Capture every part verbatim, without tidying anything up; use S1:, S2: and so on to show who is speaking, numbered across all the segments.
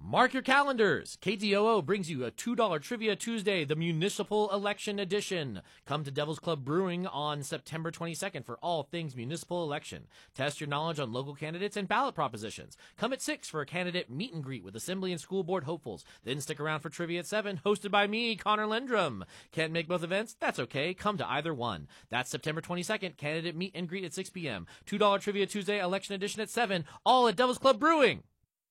S1: Mark your calendars. K D O O brings you a two dollar Trivia Tuesday, the Municipal Election Edition. Come to Devil's Club Brewing on September twenty-second for all things municipal election. Test your knowledge on local candidates and ballot propositions. Come at six for a candidate meet and greet with Assembly and School Board hopefuls. Then stick around for Trivia at seven, hosted by me, Connor Lendrum. Can't make both events? That's okay. Come to either one. That's September twenty-second, candidate meet and greet at six p.m. two dollar Trivia Tuesday, Election Edition at seven, all at Devil's Club Brewing.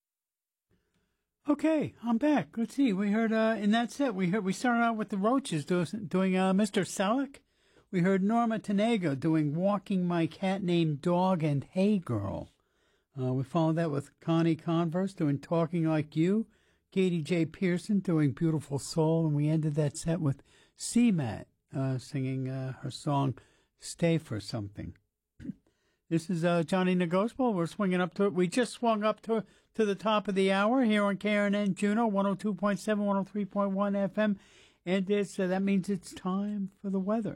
S2: Okay, I'm back. Let's see. We heard uh, in that set. We heard we started out with the Roaches do, doing uh, Mister Selleck. We heard Norma Tanego doing "Walking My Cat Named Dog" and "Hey Girl." Uh, we followed that with Connie Converse doing "Talking Like You." Katie J. Pearson doing "Beautiful Soul," and we ended that set with C. Matt uh, singing uh, her song "Stay for Something." This is uh, Johnny Negospo. We're swinging up to it. We just swung up to to the top of the hour here on K R N N Juneau, one oh two point seven, one oh three point one F M. And it's, uh, that means it's time for the weather.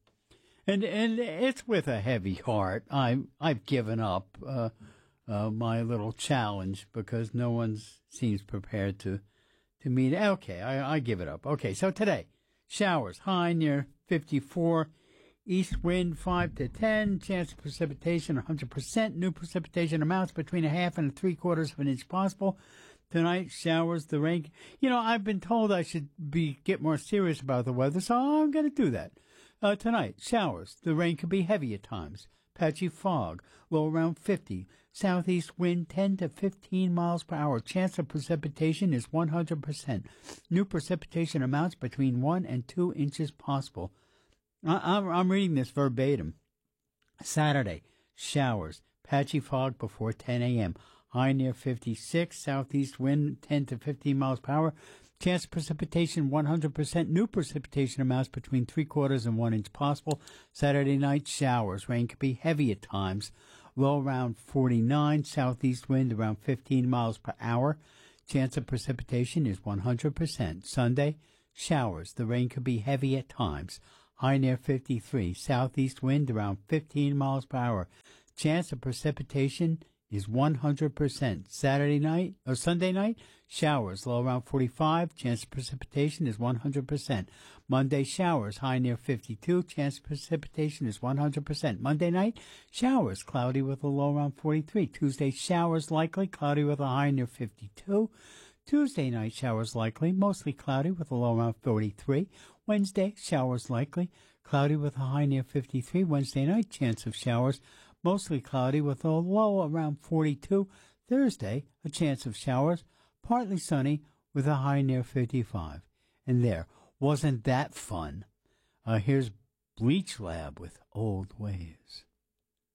S2: And and it's with a heavy heart. I, I've given up uh, uh, my little challenge because no one seems prepared to, to meet. Okay, I, I give it up. Okay, so today, showers, high near fifty-four. East wind five to ten, chance of precipitation one hundred percent, new precipitation amounts between a half and a three quarters of an inch possible. Tonight, showers, the rain. You know, I've been told I should be get more serious about the weather, so I'm going to do that. Uh, tonight, showers, the rain could be heavy at times. Patchy fog, low around fifty. Southeast wind ten to fifteen miles per hour. Chance of precipitation is one hundred percent. New precipitation amounts between one and two inches possible. I'm, I'm reading this verbatim. Saturday, showers, patchy fog before ten a.m. High near fifty-six, southeast wind ten to fifteen miles per hour. Chance of precipitation one hundred percent. New precipitation amounts between three quarters and one inch possible. Saturday night, showers. Rain could be heavy at times. Low around forty-nine, southeast wind around fifteen miles per hour. Chance of precipitation is one hundred percent. Sunday, showers. The rain could be heavy at times. High near fifty-three, southeast wind around fifteen miles per hour. Chance of precipitation is one hundred percent. Saturday night, or Sunday night, showers, low around forty-five. Chance of precipitation is one hundred percent. Monday, showers, high near fifty-two. Chance of precipitation is one hundred percent. Monday night, showers, cloudy with a low around forty-three. Tuesday, showers likely, cloudy with a high near fifty-two. Tuesday night, showers likely, mostly cloudy with a low around forty-three. Wednesday, showers likely, cloudy with a high near fifty-three. Wednesday night, chance of showers, mostly cloudy with a low around forty-two. Thursday, a chance of showers, partly sunny with a high near fifty-five. And there, wasn't that fun? Uh, here's Bleach Lab with Old Ways.